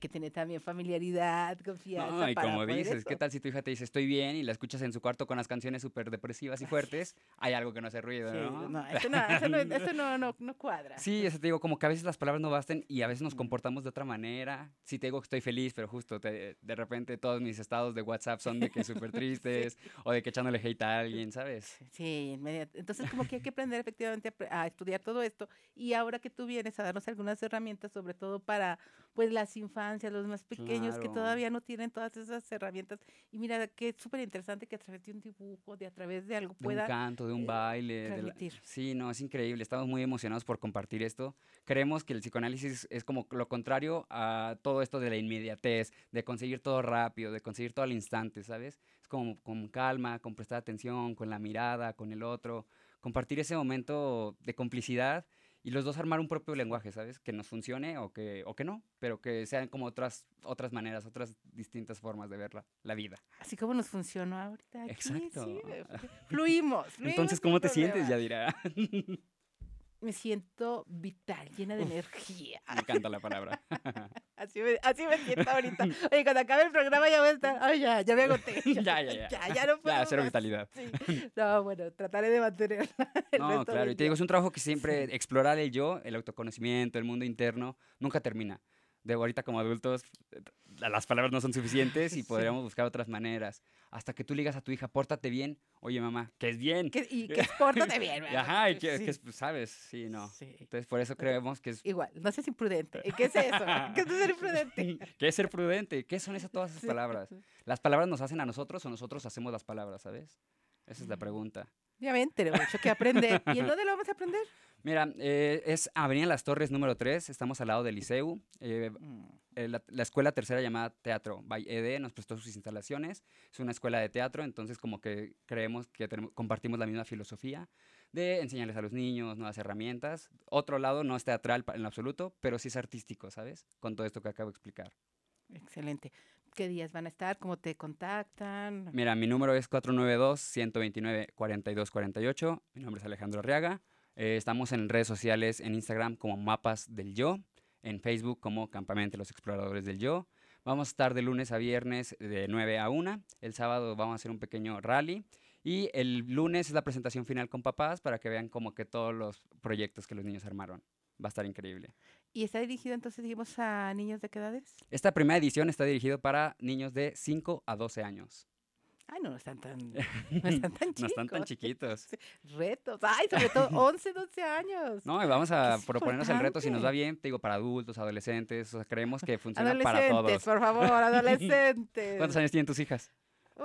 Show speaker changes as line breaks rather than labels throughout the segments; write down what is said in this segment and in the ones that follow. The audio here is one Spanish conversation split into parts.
que tiene también familiaridad, confianza.
No, y
para
como
poder
dices,
eso.
¿qué tal si tu hija te dice estoy bien y la escuchas en su cuarto con las canciones súper depresivas y fuertes? Hay algo que no hace ruido,
Sí,
¿no?
no, eso no cuadra.
Sí, eso te digo, como que a veces las palabras no bastan y a veces nos
Mm.
comportamos de otra manera. Sí te digo que estoy feliz, pero justo de repente todos mis estados de WhatsApp son de que súper tristes o de que echándole hate a alguien, ¿sabes?
Sí, entonces como que hay que aprender efectivamente a estudiar todo esto y ahora que tú vienes a darnos algunas herramientas, sobre todo para pues las infancias, los más pequeños que
Claro.
todavía no tienen todas esas herramientas y mira que es súper interesante que a través de un dibujo, a través de algo
De un
pueda
canto, de un baile.
transmitir.
Sí, no, es increíble. Estamos muy emocionados por compartir esto. Creemos que el psicoanálisis es como lo contrario a todo esto de la inmediatez, de conseguir todo rápido, de conseguir todo al instante, ¿sabes? Es como con calma, con prestar atención, con la mirada, con el otro, compartir ese momento de complicidad y los dos armar un propio lenguaje, ¿sabes? Que nos funcione o que no, pero que sean como otras maneras, otras distintas formas de ver la vida.
Así como nos funcionó ahorita aquí,
Exacto.
sí, fluimos
Entonces,
sin
¿cómo te
problema.
sientes, Yadira?
Me siento vital, llena de energía.
Me encanta la palabra.
Así me siento ahorita. Oye, cuando acabe el programa ya voy a estar. Ay, ya me agoté. Ya no puedo.
Ya, cero
más.
vitalidad.
Sí. No, bueno, trataré de mantener el
No,
resto
claro,
del
y te digo,
día.
es un trabajo que siempre explorar el yo, el autoconocimiento, el mundo interno, nunca termina. De ahorita como adultos, las palabras no son suficientes y
Sí.
podríamos buscar otras maneras. Hasta que tú le digas a tu hija, pórtate bien. Oye, mamá, que es bien.
Y que pórtate bien, ¿verdad?
Ajá, y que,
Sí.
¿sabes? Sí, no.
Sí.
Entonces, por eso creemos que es...
Igual, no seas imprudente. ¿Y qué es eso? ¿Qué es ser imprudente?
¿Qué es ser prudente? ¿Qué son todas esas
Sí.
palabras? ¿Las palabras nos hacen a nosotros o nosotros hacemos las palabras, sabes? Esa es la pregunta.
Ya ven, tenemos mucho que aprender. ¿Y en dónde lo vamos a aprender?
Mira, es Avenida Las Torres número 3, estamos al lado del Liceu. La escuela tercera llamada Teatro by ED nos prestó sus instalaciones. Es una escuela de teatro, entonces como que creemos que compartimos la misma filosofía de enseñarles a los niños nuevas herramientas. Otro lado no es teatral en lo absoluto, pero sí es artístico, ¿sabes? Con todo esto que acabo de explicar.
Excelente. ¿Qué días van a estar? ¿Cómo te contactan?
Mira, mi número es 492-129-4248. Mi nombre es Alejandro Arriaga. Estamos en redes sociales, en Instagram como Mapas del Yo, en Facebook como Campamento Los Exploradores del Yo. Vamos a estar de lunes a viernes de 9 a 1. El sábado vamos a hacer un pequeño rally. Y el lunes es la presentación final con papás para que vean como que todos los proyectos que los niños armaron. Va a estar increíble.
¿Y está dirigido entonces, dijimos, a niños de qué edades?
Esta primera edición está dirigido para niños de 5 a 12 años.
Ay, no están tan
No
chicos.
están tan chiquitos.
Sí, retos. Ay, sobre todo 11, 12 años.
No, y vamos a
Es
proponernos el reto, si nos va
importante.
bien, te digo, para adultos, adolescentes, o sea, creemos que funciona para
Adolescentes,
todos.
por favor, adolescentes.
¿Cuántos años tienen tus hijas?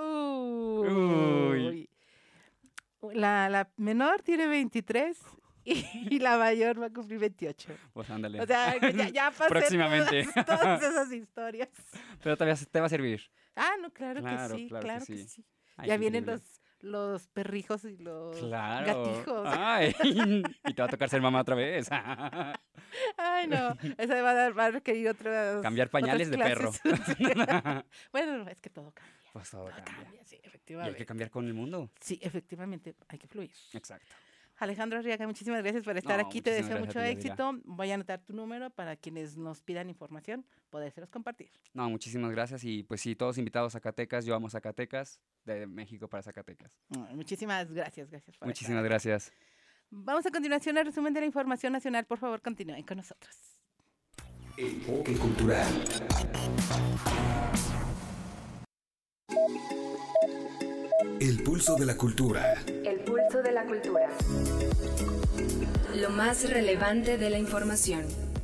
Uy. La menor tiene 23 y la mayor va a cumplir 28.
Pues ándale.
O sea, que ya pasé
Próximamente.
todas esas historias.
Pero todavía te va a servir.
Ah, no, claro
Claro,
que sí,
claro que
claro que
sí.
sí.
Ay,
Ya
qué
vienen
increíble.
los perrijos y los
Claro.
gatijos.
Ay, y te va a tocar ser mamá otra vez.
Ay, no, eso va a requerir otras
Cambiar pañales de perro.
Bueno, no, es que todo cambia.
Pues todo
Todo
cambia.
cambia, sí,
Y hay que
efectivamente.
cambiar con el mundo.
Sí, efectivamente, hay que fluir.
Exacto.
Alejandro Arriaga, muchísimas gracias por estar
No,
aquí. Te
muchísimas
deseo
gracias
mucho
a ti, Yadira.
éxito. Voy a anotar tu número para quienes nos pidan información, podérselos compartir.
No, muchísimas gracias. Y pues sí, todos invitados a Zacatecas. Yo amo Zacatecas, de México para Zacatecas.
Muchísimas gracias por
Muchísimas
estar aquí.
gracias.
Vamos a continuación al resumen de la información nacional. Por favor, continúen con nosotros.
Enfoque cultural. El pulso de la cultura.
El pulso de la cultura. Lo más relevante de la información.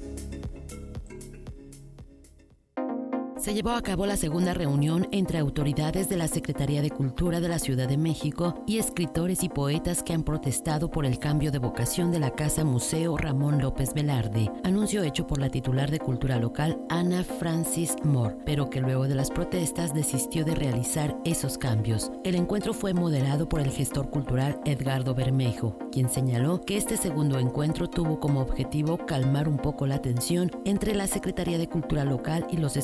Se llevó a cabo la segunda reunión entre autoridades de la Secretaría de Cultura de la Ciudad de México y escritores y poetas que han protestado por el cambio de vocación de la Casa Museo Ramón López Velarde, anuncio hecho por la titular de Cultura Local, Ana Francis Moore, pero que luego de las protestas desistió de realizar esos cambios. El encuentro fue moderado por el gestor cultural Edgardo Bermejo, quien señaló que este segundo encuentro tuvo como objetivo calmar un poco la tensión entre la Secretaría de Cultura Local y los escritores,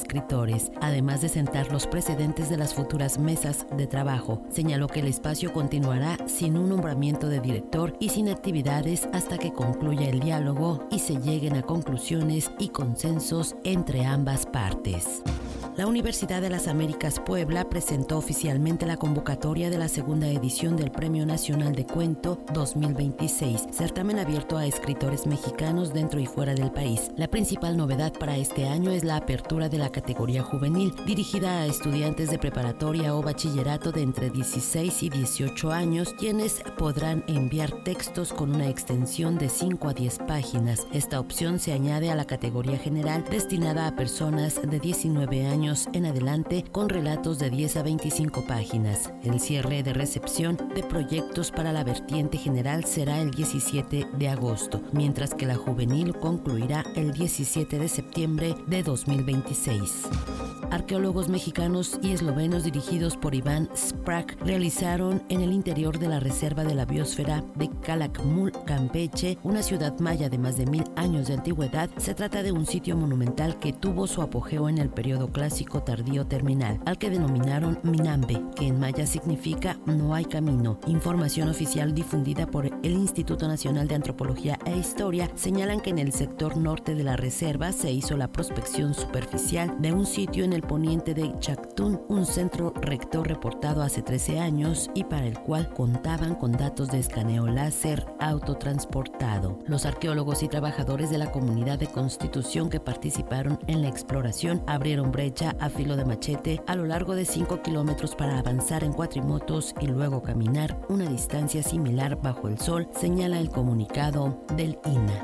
colaboradores, además de sentar los precedentes de las futuras mesas de trabajo. Señaló que el espacio continuará sin un nombramiento de director y sin actividades hasta que concluya el diálogo y se lleguen a conclusiones y consensos entre ambas partes. La Universidad de las Américas Puebla presentó oficialmente la convocatoria de la segunda edición del Premio Nacional de Cuento 2026, certamen abierto a escritores mexicanos dentro y fuera del país. La principal novedad para este año es la apertura de la categoría juvenil, dirigida a estudiantes de preparatoria o bachillerato de entre 16 y 18 años, quienes podrán enviar textos con una extensión de 5 a 10 páginas. Esta opción se añade a la categoría general destinada a personas de 19 años en adelante con relatos de 10 a 25 páginas. El cierre de recepción de proyectos para la vertiente general será el 17 de agosto, mientras que la juvenil concluirá el 17 de septiembre de 2026. Arqueólogos mexicanos y eslovenos dirigidos por Iván Sprack realizaron en el interior de la Reserva de la Biosfera de Calakmul, Campeche, una ciudad maya de más de 1000 años de antigüedad. Se trata de un sitio monumental que tuvo su apogeo en el periodo clásico tardío terminal, al que denominaron Minambe, que en maya significa no hay camino. Información oficial difundida por el Instituto Nacional de Antropología e Historia señalan que en el sector norte de la reserva se hizo la prospección superficial de un sitio en el poniente de Chactún, un centro rector reportado hace 13 años y para el cual contaban con datos de escaneo láser autotransportado. Los arqueólogos y trabajadores de la comunidad de Constitución que participaron en la exploración abrieron brecha a filo de machete a lo largo de 5 kilómetros para avanzar en cuatrimotos y luego caminar una distancia similar bajo el sol, señala el comunicado del INAH.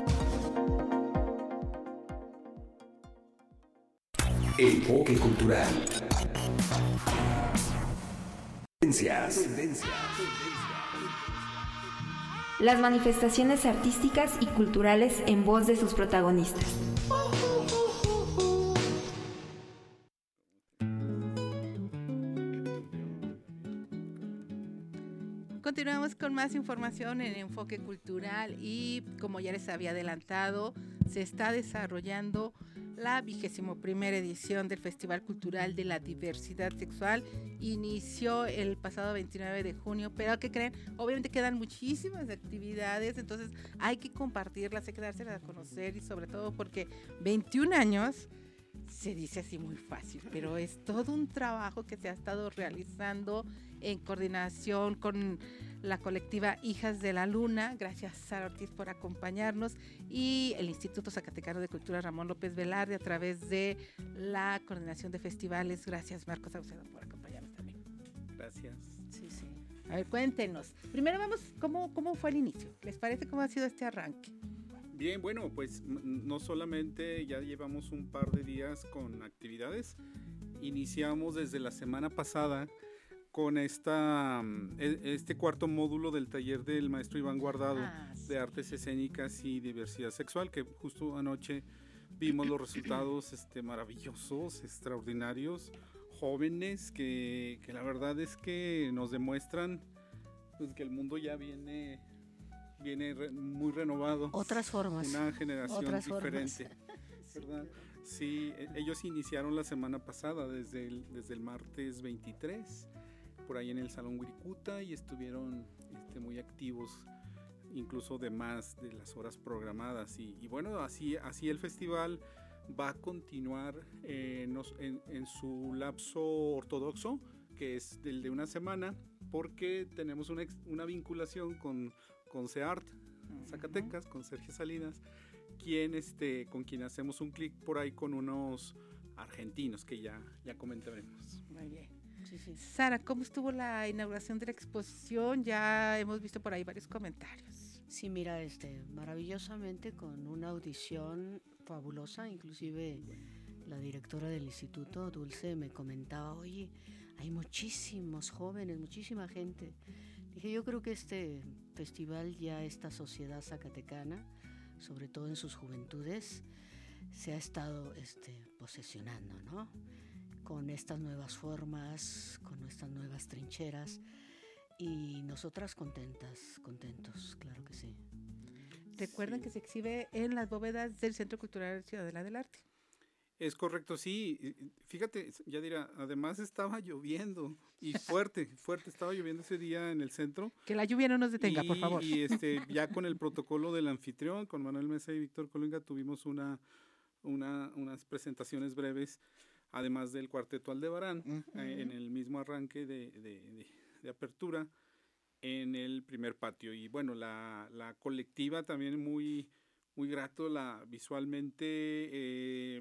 Enfoque cultural. Tendencias.
Las manifestaciones artísticas y culturales en voz de sus protagonistas.
Continuamos con más información en Enfoque Cultural y como ya les había adelantado, se está desarrollando la 21ª edición del Festival Cultural de la Diversidad Sexual. Inició el pasado 29 de junio, pero ¿qué creen? Obviamente quedan muchísimas actividades, entonces hay que compartirlas, hay que dárselas a conocer y sobre todo porque 21 años se dice así muy fácil, pero es todo un trabajo que se ha estado realizando en coordinación con la colectiva Hijas de la Luna. Gracias, Sara Ortiz, por acompañarnos, y el Instituto Zacatecano de Cultura Ramón López Velarde a través de la coordinación de festivales. Gracias, Marcos Saucedo, por acompañarnos también.
Gracias.
Sí. A ver, cuéntenos. Primero vamos, ¿cómo fue el inicio? ¿Les parece cómo ha sido este arranque?
Bien, bueno, pues no solamente ya llevamos un par de días con actividades, iniciamos desde la semana pasada con este cuarto módulo del taller del maestro Iván Guardado de Artes Escénicas y Diversidad Sexual, que justo anoche vimos los resultados maravillosos, extraordinarios, jóvenes, que la verdad es que nos demuestran pues, que el mundo ya viene muy renovado.
Otras formas.
Una generación diferente. ¿Verdad? Sí, ellos iniciaron la semana pasada, desde el martes 23, por ahí en el Salón Wirikuta, y estuvieron muy activos, incluso de más de las horas programadas. Y bueno, así el festival va a continuar en su lapso ortodoxo, que es el de una semana, porque tenemos una vinculación con CEART Zacatecas, con Sergio Salinas, con quien hacemos un clic por ahí con unos argentinos que ya comentaremos.
Muy bien. Sí. Sara, ¿cómo estuvo la inauguración de la exposición? Ya hemos visto por ahí varios comentarios.
Sí, mira, maravillosamente, con una audición fabulosa. Inclusive la directora del instituto, Dulce, me comentaba, oye, hay muchísimos jóvenes, muchísima gente. Dije, yo creo que este festival, ya esta sociedad zacatecana, sobre todo en sus juventudes, se ha estado posesionando, ¿no? Con estas nuevas formas, con estas nuevas trincheras, y nosotras contentos, claro que sí.
Recuerden que se exhibe en las bóvedas del Centro Cultural Ciudadela del Arte.
Es correcto, sí. Fíjate, Yadira, además estaba lloviendo y fuerte, estaba lloviendo ese día en el centro.
Que la lluvia no nos detenga, por favor.
Y ya con el protocolo del anfitrión, con Manuel Mesa y Víctor Colunga, tuvimos unas presentaciones breves, además del Cuarteto Aldebarán, en el mismo arranque de apertura, en el primer patio. Y bueno, la colectiva también muy, muy grato, visualmente.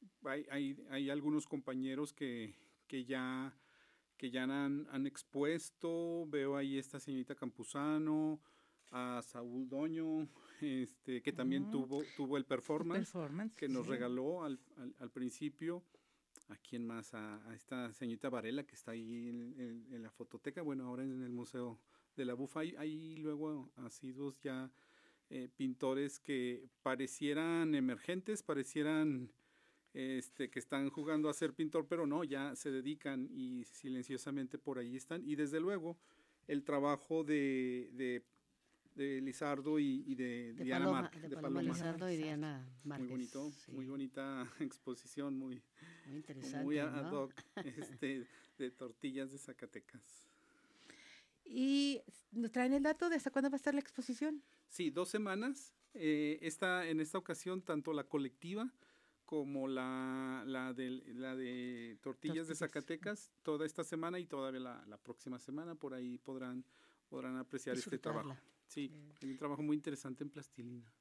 Hay algunos compañeros que ya han expuesto. Veo ahí esta señorita Campuzano, a Saúl Doño, que también tuvo el performance que nos regaló al principio. ¿A quién más? A esta señorita Varela, que está ahí en la fototeca, bueno, ahora en el Museo de la Bufa. Hay luego asiduos ya pintores que parecieran emergentes, parecieran que están jugando a ser pintor, pero no, ya se dedican y silenciosamente por ahí están. Y desde luego el trabajo de Lizardo y de Diana Márquez.
De Paloma Lizardo y Diana Márquez.
Muy bonito, sí. Muy bonita exposición, muy
interesante,
muy ad hoc, de tortillas de Zacatecas.
¿Y nos traen el dato de hasta cuándo va a estar la exposición?
Sí, 2 semanas. En esta ocasión, tanto la colectiva como la de tortillas de Zacatecas, toda esta semana y todavía la próxima semana, por ahí podrán apreciar este trabajo. Sí, hay un trabajo muy interesante en plastilina.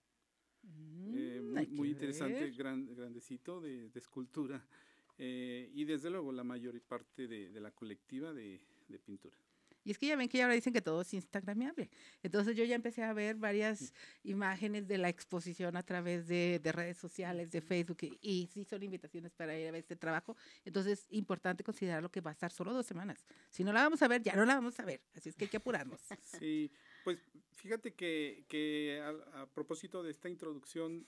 Muy interesante, grandecito de escultura. Y desde luego la mayor parte de la colectiva de pintura.
Y es que ya ven que ahora dicen que todo es instagramiable. Entonces yo ya empecé a ver varias imágenes de la exposición a través de redes sociales, de Facebook, y sí son invitaciones para ir a ver este trabajo. Entonces es importante considerar lo que va a estar solo 2 semanas. Si no la vamos a ver, ya no la vamos a ver. Así es que hay que apurarnos.
Sí, pues fíjate que a propósito de esta introducción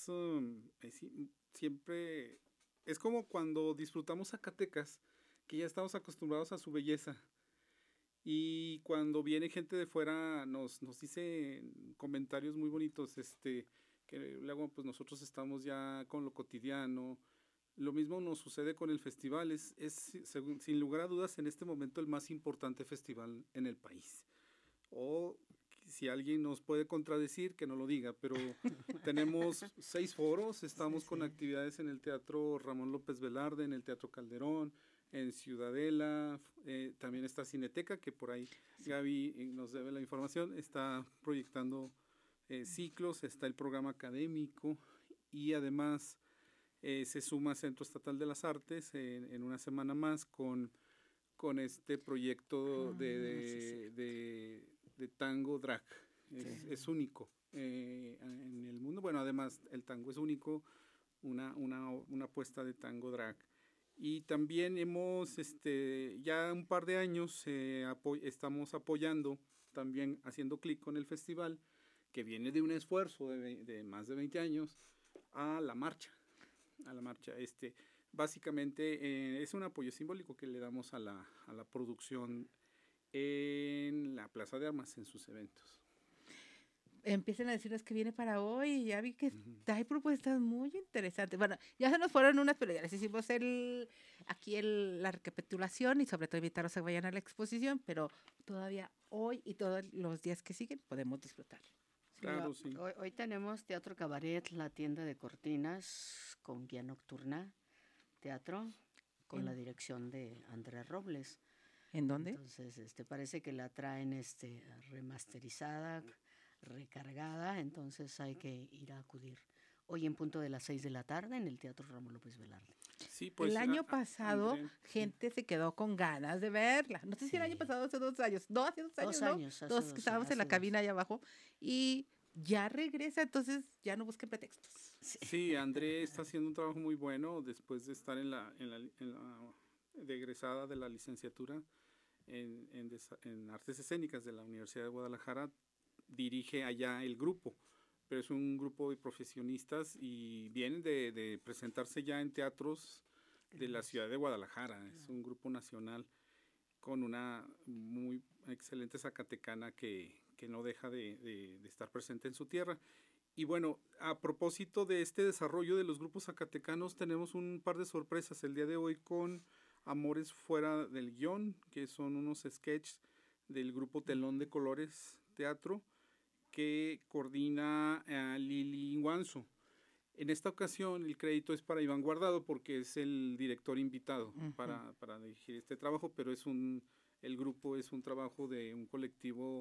siempre es como cuando disfrutamos Zacatecas, que ya estamos acostumbrados a su belleza. Y cuando viene gente de fuera nos dice comentarios muy bonitos, que luego pues nosotros estamos ya con lo cotidiano. Lo mismo nos sucede con el festival, es sin lugar a dudas en este momento el más importante festival en el país. O si alguien nos puede contradecir, que no lo diga, pero tenemos 6 foros, estamos con actividades en el Teatro Ramón López Velarde, en el Teatro Calderón, en Ciudadela, también está Cineteca, que por ahí Gaby nos debe la información, está proyectando ciclos, está el programa académico y además se suma Centro Estatal de las Artes en una semana más con este proyecto de tango drag. Es único en el mundo. Bueno, además el tango es único, una apuesta de tango drag. Y también hemos, ya un par de años, estamos apoyando, también haciendo clic con el festival, que viene de un esfuerzo de más de 20 años, a la marcha. Básicamente es un apoyo simbólico que le damos a la producción en la Plaza de Armas, en sus eventos.
Empiecen a decirles que viene para hoy, y ya vi que hay propuestas muy interesantes. Bueno, ya se nos fueron unas, pero ya les hicimos la recapitulación y sobre todo invitarlos a que vayan a la exposición, pero todavía hoy y todos los días que siguen podemos disfrutar.
Claro, sí.
Hoy tenemos Teatro Cabaret, la tienda de cortinas con guía nocturna, teatro con la dirección de Andrés Robles.
¿En dónde?
Entonces, parece que la traen remasterizada, recargada, entonces hay que ir a acudir. Hoy en punto de las 6 de la tarde en el Teatro Ramón López Velarde.
Sí, pues,
el año pasado, gente se quedó con ganas de verla. No sé si el año pasado, hace 2 años. No, hace 2 años, ¿no?
Hace
dos que estábamos en la cabina allá abajo. Y ya regresa, entonces ya no busquen pretextos.
Sí, André está haciendo un trabajo muy bueno después de estar en la de egresada de la licenciatura en Artes Escénicas de la Universidad de Guadalajara. Dirige allá el grupo, pero es un grupo de profesionistas y vienen de presentarse ya en teatros de la ciudad de Guadalajara. Es un grupo nacional con una muy excelente zacatecana que no deja de estar presente en su tierra. Y bueno, a propósito de este desarrollo de los grupos zacatecanos, tenemos un par de sorpresas el día de hoy con Amores Fuera del Guión, que son unos sketches del grupo Telón de Colores Teatro, que coordina Lili Inguanzo. En esta ocasión el crédito es para Iván Guardado porque es el director invitado para dirigir este trabajo, pero el grupo es un trabajo de un colectivo,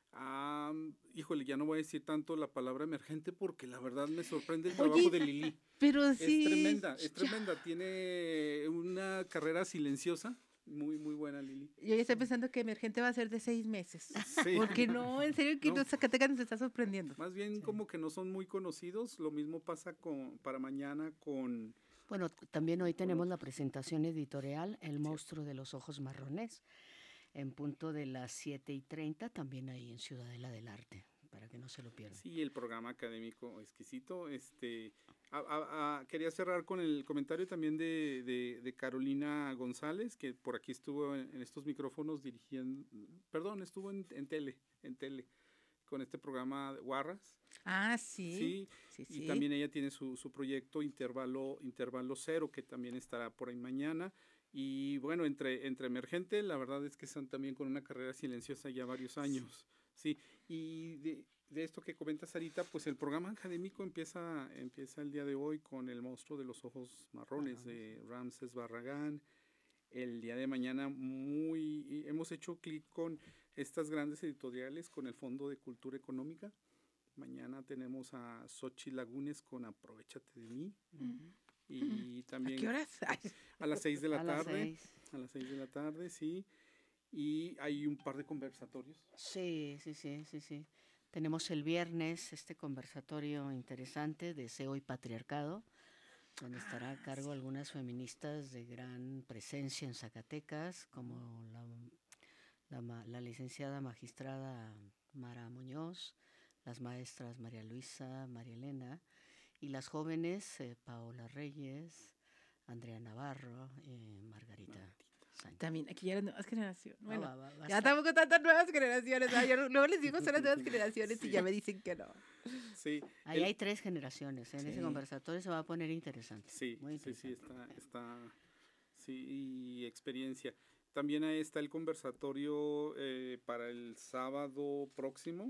híjole, ya no voy a decir tanto la palabra emergente porque la verdad me sorprende el trabajo de Lili.
Pero sí.
Es tremenda, tiene una carrera silenciosa. Muy, muy buena, Lili.
Yo ya estoy pensando que Emergente va a ser de 6 meses.
Sí.
Porque no, en serio, que
No.
los Zacatecas nos está sorprendiendo.
Más bien como que no son muy conocidos. Lo mismo pasa para mañana con...
Bueno, también hoy tenemos la presentación editorial El monstruo de los ojos marrones, en punto de las 7:30, también ahí en Ciudadela del Arte, para que no se lo pierdan.
Sí, el programa académico exquisito. Quería cerrar con el comentario también de Carolina González, que por aquí estuvo en estos micrófonos estuvo en tele, con este programa de Guarras.
Ah, sí.
Y también ella tiene su proyecto Intervalo Cero, que también estará por ahí mañana. Y bueno, entre Emergente, la verdad es que están también con una carrera silenciosa ya varios años. Sí, y de esto que comentas, Sarita, pues el programa académico empieza el día de hoy con El monstruo de los ojos marrones de Ramses Barragán. El día de mañana hemos hecho clic con estas grandes editoriales con el Fondo de Cultura Económica. Mañana tenemos a Xochitl Lagunes con Aprovechate de mí. Y también
¿A qué horas?
a las 6 de la
A las
tarde.
6.
A las 6 de la tarde, sí. Y hay un par de conversatorios.
Sí. Tenemos el viernes este conversatorio interesante de SEO y Patriarcado, donde estará a cargo algunas feministas de gran presencia en Zacatecas, como la licenciada magistrada Mara Muñoz, las maestras María Luisa, María Elena, y las jóvenes Paola Reyes, Andrea Navarro, Margarita Sánchez.
También, aquí ya las nuevas generaciones. Bueno,
va a
ya
estar-
estamos con tantas nuevas generaciones. Yo luego les digo son las nuevas generaciones y ya me dicen que no.
Sí.
Ahí hay 3 generaciones. En ese conversatorio se va a poner interesante.
Sí,
muy
sí,
interesante.
y experiencia. También ahí está el conversatorio para el sábado próximo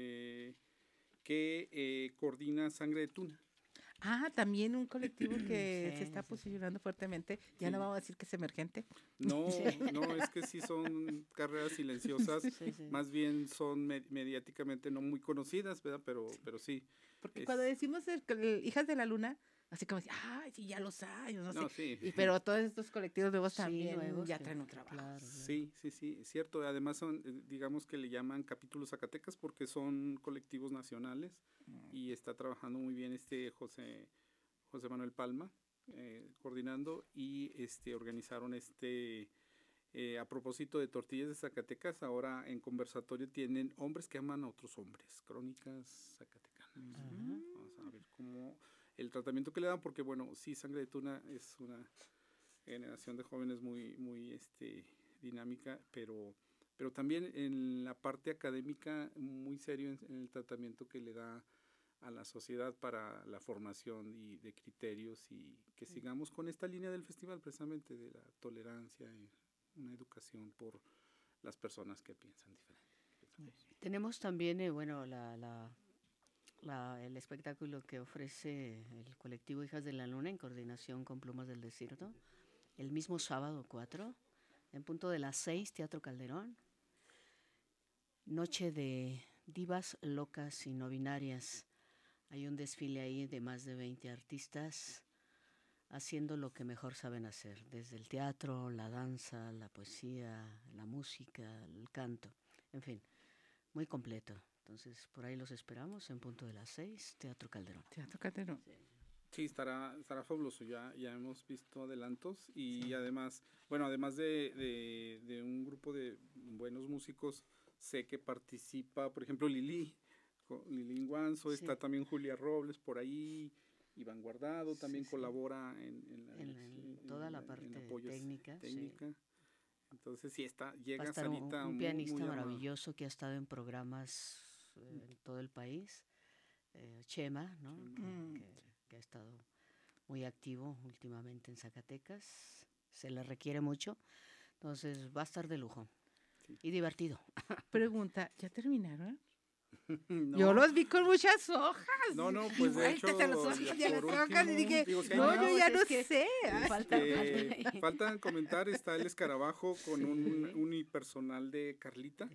que coordina Sangre de Tuna.
Ah, también un colectivo que
Sí,
se está
sí.
posicionando fuertemente. Ya no vamos a decir que es Emergente.
No, es que sí son carreras silenciosas,
Sí.
más bien son mediáticamente no muy conocidas, ¿verdad? Pero sí.
Porque
Es-
cuando decimos Hijas de la Luna, así como decir, ay, sí, ya los hay, no sé.
No, sí.
Pero todos estos colectivos nuevos
Sí,
también
nuevos,
ya
sí,
traen un trabajo.
claro.
Sí, es cierto. Además son, digamos que le llaman capítulos Zacatecas porque son colectivos nacionales y está trabajando muy bien José Manuel Palma coordinando y organizaron a propósito de tortillas de Zacatecas, ahora en conversatorio tienen Hombres que aman a otros hombres, crónicas zacatecanas. Vamos a ver cómo el tratamiento que le dan, porque bueno, sí, Sangre de Tuna es una generación de jóvenes muy dinámica, pero también en la parte académica muy serio en el tratamiento que le da a la sociedad para la formación y de criterios y que sigamos con esta línea del festival precisamente de la tolerancia y una educación por las personas que piensan diferente.
Tenemos también, el espectáculo que ofrece el colectivo Hijas de la Luna en coordinación con Plumas del Desierto, el mismo sábado 4, en punto de las 6, Teatro Calderón. Noche de divas locas y no binarias. Hay un desfile ahí de más de 20 artistas haciendo lo que mejor saben hacer, desde el teatro, la danza, la poesía, la música, el canto, en fin, muy completo. Entonces, por ahí los esperamos en punto de las 6, Teatro Calderón.
Teatro Calderón.
Sí, estará fabuloso, ya hemos visto adelantos y además de un grupo de buenos músicos, sé que participa, por ejemplo, Lili Inguanzo, está también Julia Robles por ahí, Iván Guardado también colabora en
toda la parte
apoyos
técnica.
Entonces sí
Va a
llega
estar
Sarita
un pianista
muy
maravilloso que ha estado en programas en todo el país, Chema, ¿no? Que ha estado muy activo últimamente en Zacatecas. Se le requiere mucho. Entonces va a estar de lujo. Sí. Y divertido.
Pregunta, ¿ya terminaron?
No.
Yo los vi con muchas hojas.
No, pues de hecho,
y dije, yo ya no sé.
Faltan comentar, está el escarabajo con un unipersonal de Carlita.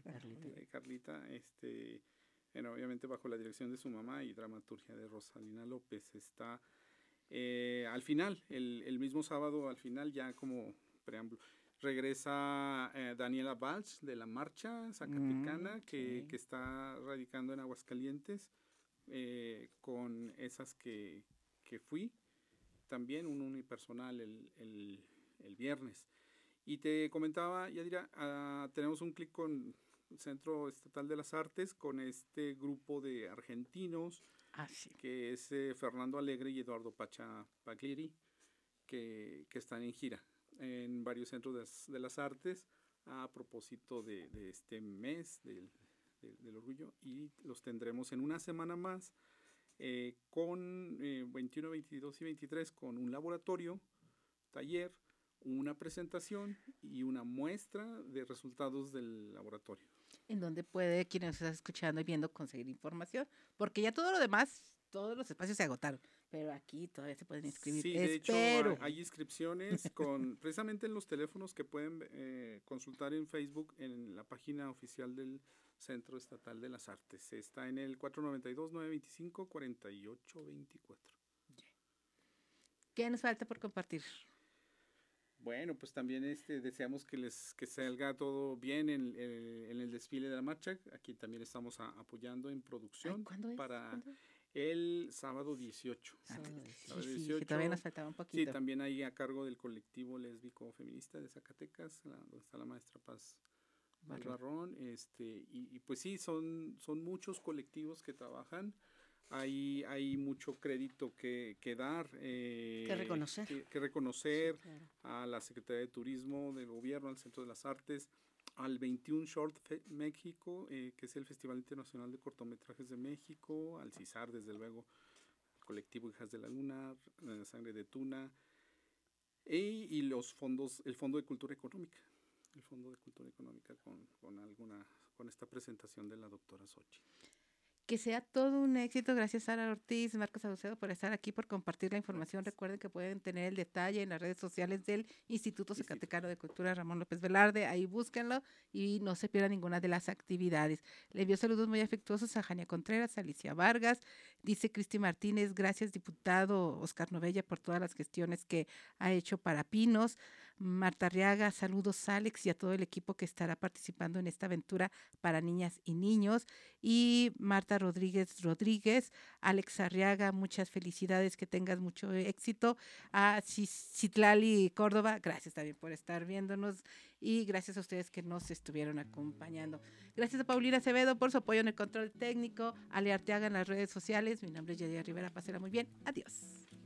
Bueno, obviamente bajo la dirección de su mamá y dramaturgia de Rosalina López. Está al final, el mismo sábado, al final, ya como preámbulo, regresa Daniela Valls de la Marcha Zacatecana, que está radicando en Aguascalientes, con esas que fui, también un unipersonal el viernes. Y te comentaba, Yadira, tenemos un clic con el Centro Estatal de las Artes, con este grupo de argentinos, que es Fernando Alegre y Eduardo Paglieri, que están en gira en varios centros de las artes a propósito de este mes del orgullo, y los tendremos en una semana más con 21, 22 y 23 con un laboratorio, taller, una presentación y una muestra de resultados del laboratorio.
En donde puede quien nos está escuchando y viendo conseguir información, porque ya todo lo demás, todos los espacios se agotaron, pero aquí todavía se pueden inscribir.
Sí, de hecho hay inscripciones precisamente en los teléfonos que pueden consultar en Facebook en la página oficial del Centro Estatal de las Artes. Está en el 492-925-4824.
¿Qué nos falta por compartir?
Bueno, pues también deseamos que salga todo bien en el desfile de la marcha. Aquí también estamos apoyando en producción.
¿Cuándo es?
Para el sábado 18.
Sí, todavía nos faltaba un poquito.
Sí, también ahí a cargo del colectivo lésbico feminista de Zacatecas, donde está la maestra Paz Barrón. Y pues sí, son muchos colectivos que trabajan. Hay mucho crédito que dar.
Que reconocer.
Que reconocer,
sí, claro,
a la Secretaría de Turismo del Gobierno, al Centro de las Artes, al 21 Short México, que es el Festival Internacional de Cortometrajes de México, al CISAR, desde luego, al colectivo Hijas de la Luna, Sangre de Tuna, y los fondos, el Fondo de Cultura Económica, con esta presentación de la doctora Xochitl.
Que sea todo un éxito. Gracias, Sara Ortiz, Marcos Saucedo, por estar aquí, por compartir la información. Gracias. Recuerden que pueden tener el detalle en las redes sociales del Instituto Zacatecano de Cultura Ramón López Velarde. Ahí búsquenlo y no se pierdan ninguna de las actividades. Le envío saludos muy afectuosos a Jania Contreras, a Alicia Vargas. Dice Cristi Martínez, gracias, diputado Oscar Novella, por todas las gestiones que ha hecho para Pinos. Marta Arriaga, saludos, Alex, y a todo el equipo que estará participando en esta aventura para niñas y niños. Y Marta Rodríguez, Alex Arriaga, muchas felicidades, que tengas mucho éxito. A Citlali Córdoba, gracias también por estar viéndonos, y gracias a ustedes que nos estuvieron acompañando. Gracias a Paulina Acevedo por su apoyo en el control técnico, Ale Arteaga en las redes sociales. Mi nombre es Yadira Rivera, pásela muy bien, adiós.